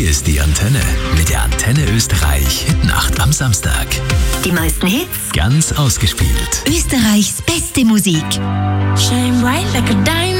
Hier ist die Antenne mit der Antenne Österreich Hitnacht am Samstag. Die meisten Hits, Ganz ausgespielt. Österreichs beste Musik. Shine bright like a diamond.